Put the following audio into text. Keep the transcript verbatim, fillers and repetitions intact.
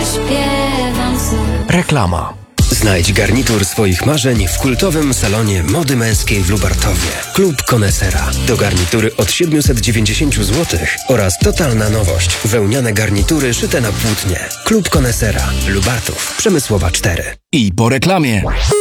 zaśpiewam znów. Reklama. Znajdź garnitur swoich marzeń w kultowym salonie mody męskiej w Lubartowie. Klub Konesera. To garnitury od siedemset dziewięćdziesiąt złotych oraz totalna nowość. Wełniane garnitury szyte na płótnie. Klub Konesera. Lubartów. Przemysłowa cztery. I po reklamie.